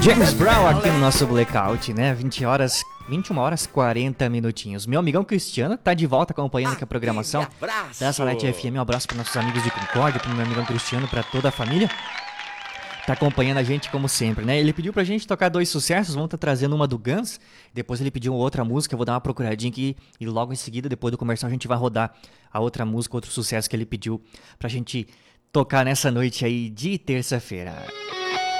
James Brown aqui no nosso Blackout, né? 21 horas 40 minutinhos. Meu amigão Cristiano tá de volta acompanhando aqui a programação da Salete FM. Um abraço para nossos amigos de Concórdia, pro meu amigão Cristiano, para toda a família. Tá acompanhando a gente como sempre, né? Ele pediu pra gente tocar 2 sucessos, vamos tá trazendo uma do Guns, depois ele pediu outra música, eu vou dar uma procuradinha aqui e logo em seguida, depois do comercial, a gente vai rodar a outra música, outro sucesso que ele pediu pra gente tocar nessa noite aí de terça-feira.